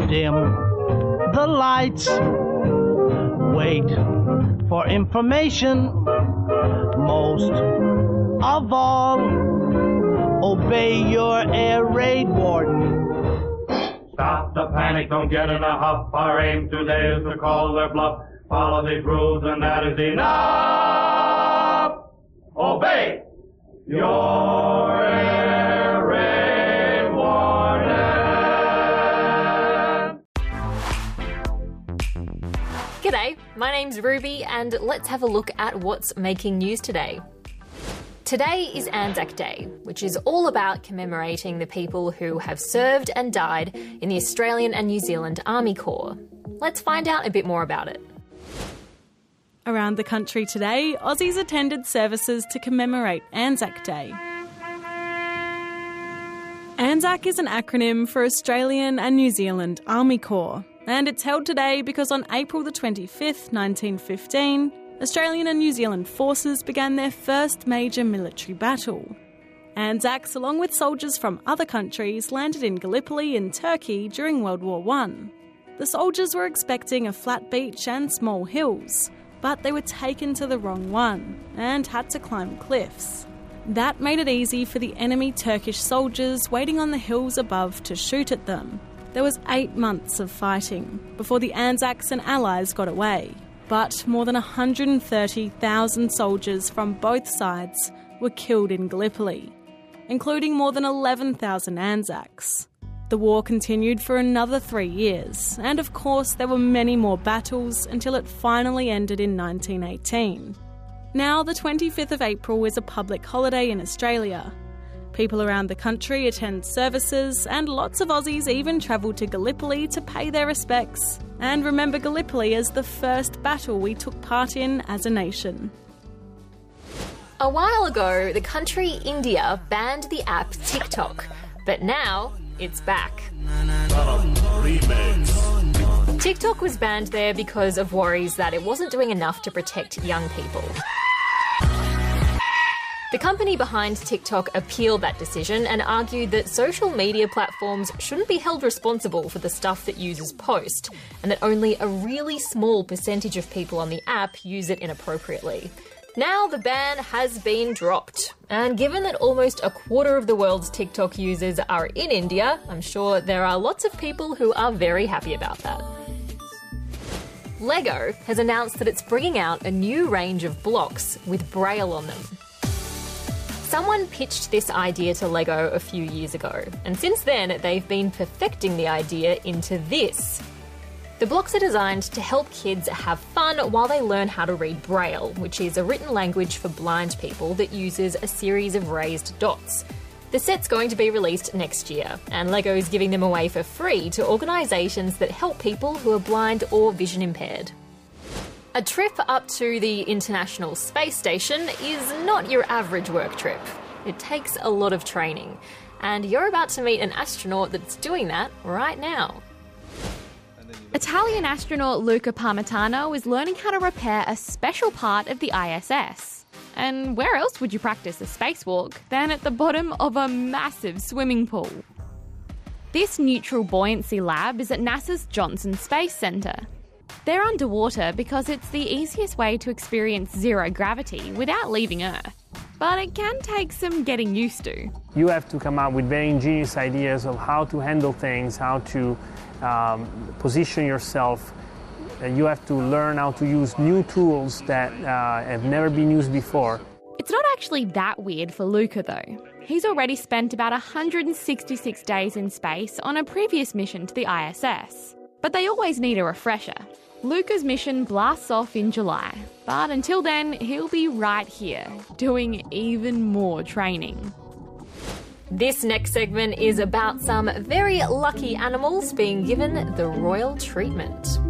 dim the lights. Wait for information. Most of all, obey your air raid warden. Stop the panic, don't get in a huff. Our aim today is to call their bluff. Follow these rules and that is enough. Obey your air raid warden. G'day, my name's Ruby and let's have a look at what's making news today. Today is Anzac Day, which is all about commemorating the people who have served and died in the Australian and New Zealand Army Corps. Let's find out a bit more about it. Around the country today, Aussies attended services to commemorate Anzac Day. Anzac is an acronym for Australian and New Zealand Army Corps, and it's held today because on April the 25th, 1915, Australian and New Zealand forces began their first major military battle. Anzacs, along with soldiers from other countries, landed in Gallipoli in Turkey during World War I. The soldiers were expecting a flat beach and small hills, but they were taken to the wrong one and had to climb cliffs. That made it easy for the enemy Turkish soldiers waiting on the hills above to shoot at them. There was 8 months of fighting before the Anzacs and Allies got away. But more than 130,000 soldiers from both sides were killed in Gallipoli, including more than 11,000 Anzacs. The war continued for another 3 years, and of course there were many more battles until it finally ended in 1918. Now the 25th of April is a public holiday in Australia. People around the country attend services, and lots of Aussies even travel to Gallipoli to pay their respects and remember Gallipoli as the first battle we took part in as a nation. A while ago, the country India banned the app TikTok, but now it's back. TikTok was banned there because of worries that it wasn't doing enough to protect young people. The company behind TikTok appealed that decision and argued that social media platforms shouldn't be held responsible for the stuff that users post, and that only a really small percentage of people on the app use it inappropriately. Now the ban has been dropped, and given that almost a quarter of the world's TikTok users are in India, I'm sure there are lots of people who are very happy about that. Lego has announced that it's bringing out a new range of blocks with Braille on them. Someone pitched this idea to Lego a few years ago, and since then they've been perfecting the idea into this. The blocks are designed to help kids have fun while they learn how to read Braille, which is a written language for blind people that uses a series of raised dots. The set's going to be released next year, and Lego is giving them away for free to organisations that help people who are blind or vision impaired. A trip up to the International Space Station is not your average work trip. It takes a lot of training, and you're about to meet an astronaut that's doing that right now. Italian astronaut Luca Parmitano is learning how to repair a special part of the ISS. And where else would you practice a spacewalk than at the bottom of a massive swimming pool? This neutral buoyancy lab is at NASA's Johnson Space Center. They're underwater because it's the easiest way to experience zero gravity without leaving Earth. But it can take some getting used to. You have to come up with very ingenious ideas of how to handle things, how to position yourself. You have to learn how to use new tools that have never been used before. It's not actually that weird for Luca though. He's already spent about 166 days in space on a previous mission to the ISS. But they always need a refresher. Luca's mission blasts off in July, but until then, he'll be right here, doing even more training. This next segment is about some very lucky animals being given the royal treatment.